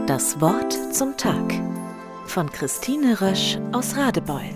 Das Wort zum Tag von Christine Rösch aus Radebeul.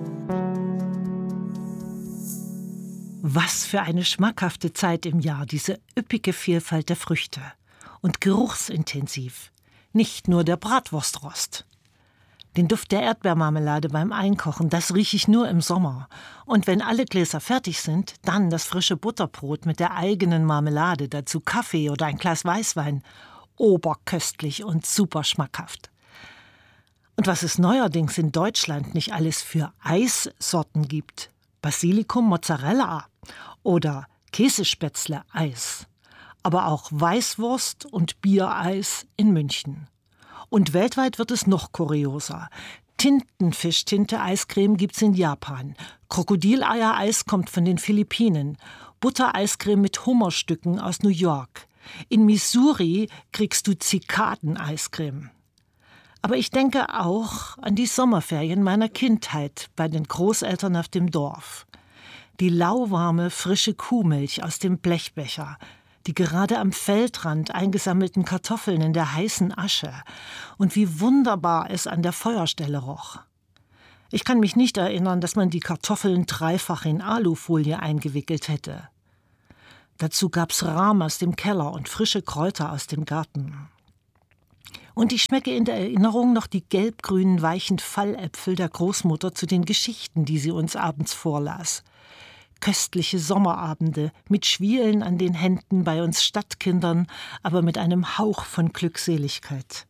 Was für eine schmackhafte Zeit im Jahr, diese üppige Vielfalt der Früchte. Und geruchsintensiv. Nicht nur der Bratwurstrost. Den Duft der Erdbeermarmelade beim Einkochen, das rieche ich nur im Sommer. Und wenn alle Gläser fertig sind, dann das frische Butterbrot mit der eigenen Marmelade, dazu Kaffee oder ein Glas Weißwein. Oberköstlich und super schmackhaft. Und was es neuerdings in Deutschland nicht alles für Eissorten gibt. Basilikum, Mozzarella oder Käsespätzle-Eis. Aber auch Weißwurst und Biereis in München. Und weltweit wird es noch kurioser. Tintenfisch-Tinte-Eiscreme gibt's in Japan. Krokodileiereis kommt von den Philippinen. Buttereiscreme mit Hummerstücken aus New York. In Missouri kriegst du Zikaden-Eiscreme. Aber ich denke auch an die Sommerferien meiner Kindheit bei den Großeltern auf dem Dorf. Die lauwarme, frische Kuhmilch aus dem Blechbecher, die gerade am Feldrand eingesammelten Kartoffeln in der heißen Asche und wie wunderbar es an der Feuerstelle roch. Ich kann mich nicht erinnern, dass man die Kartoffeln dreifach in Alufolie eingewickelt hätte. Dazu gab's Rahm aus dem Keller und frische Kräuter aus dem Garten. Und ich schmecke in der Erinnerung noch die gelbgrünen, weichen Falläpfel der Großmutter zu den Geschichten, die sie uns abends vorlas. Köstliche Sommerabende mit Schwielen an den Händen bei uns Stadtkindern, aber mit einem Hauch von Glückseligkeit.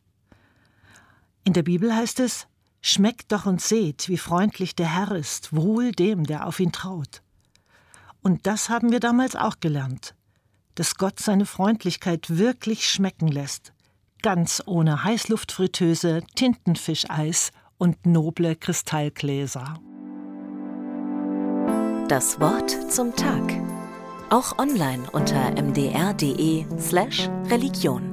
In der Bibel heißt es: Schmeckt doch und seht, wie freundlich der Herr ist, wohl dem, der auf ihn traut. Und das haben wir damals auch gelernt, dass Gott seine Freundlichkeit wirklich schmecken lässt, ganz ohne Heißluftfritteuse, Tintenfischeis und noble Kristallgläser. Das Wort zum Tag. Auch online unter mdr.de/Religion.